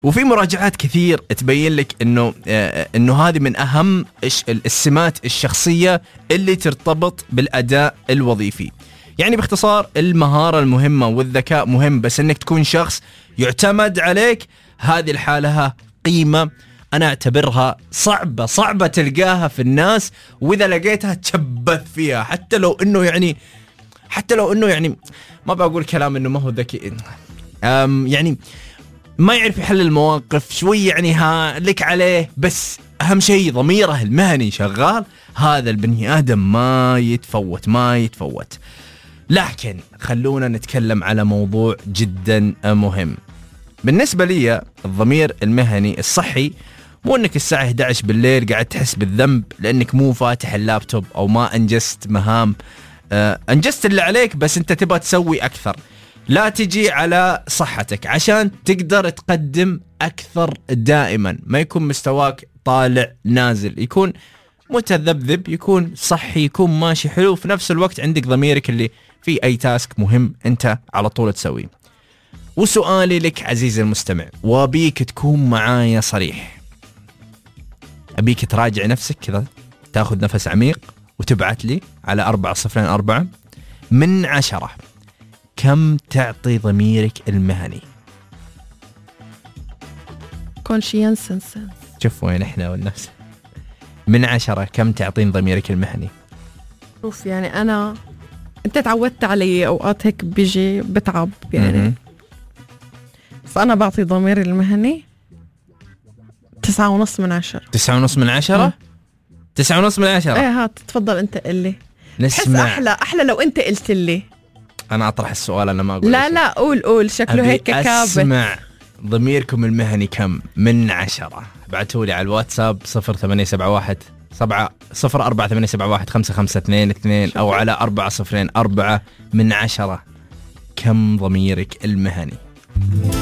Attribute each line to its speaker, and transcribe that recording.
Speaker 1: وفي مراجعات كثير تبين لك انه هذه من اهم السمات الشخصية اللي ترتبط بالاداء الوظيفي. يعني باختصار المهارة المهمة والذكاء مهم، بس انك تكون شخص يعتمد عليك هذه الحالة قيمة انا اعتبرها صعبة تلقاها في الناس، واذا لقيتها تشبث فيها، حتى لو انه يعني ما بقول كلام انه ما هو ذكي، يعني ما يعرف يحل المواقف شوي، يعني لك عليه، بس أهم شيء ضميره المهني شغال. هذا البني آدم ما يتفوت. لكن خلونا نتكلم على موضوع جدا مهم بالنسبة لي. الضمير المهني الصحي مو أنك الساعة 11 بالليل قاعد تحس بالذنب لأنك مو فاتح اللابتوب أو ما أنجزت مهام، أنجزت اللي عليك بس أنت تبغى تسوي أكثر. لا تجي على صحتك عشان تقدر تقدم أكثر دائما، ما يكون مستواك طالع نازل، يكون متذبذب، يكون صحي، يكون ماشي حلو، في نفس الوقت عندك ضميرك اللي في أي تاسك مهم أنت على طول تسويه. وسؤالي لك عزيزي المستمع، وابيك تكون معايا صريح، أبيك تراجع نفسك كذا، تاخذ نفس عميق وتبعت لي على 4004 من 10 كم تعطي ضميرك المهني؟
Speaker 2: conscience.
Speaker 1: شوف وين احنا والنفس. من 10 كم تعطين ضميرك المهني؟
Speaker 2: شوف يعني انت تعودت علي اوقات هيك بيجي بتعب يعني، فانا بعطي ضميري المهني 9.5 من 10.
Speaker 1: 9.5 من 10؟ 9.5 من 10.
Speaker 2: ايه هات تفضل انت قلي.
Speaker 1: نسمع.
Speaker 2: احلى لو انت قلت لي.
Speaker 1: انا اطرح السؤال، انا ما اقول.
Speaker 2: لا قول شكله هيك كابت.
Speaker 1: اسمع ضميركم المهني كم من 10؟ ابعتوا لي على الواتساب 0871 0487155222 او على 4004 من 10 كم ضميرك المهني؟